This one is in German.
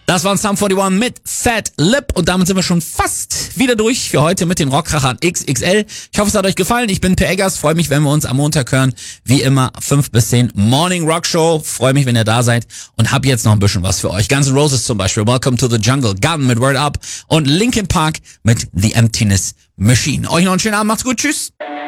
Das war Sum 41 mit Fat Lip und damit sind wir schon fast wieder durch für heute mit den Rockkrachern XXL. Ich hoffe, es hat euch gefallen. Ich bin Per Eggers, freue mich, wenn wir uns am Montag hören. Wie immer 5 bis 10 Morning Rock Show. Freue mich, wenn ihr da seid und hab jetzt noch ein bisschen was für euch. Guns N' Roses zum Beispiel, Welcome to the Jungle, Gun mit Word Up und Linkin Park mit The Emptiness Machine. Euch noch einen schönen Abend, macht's gut, tschüss.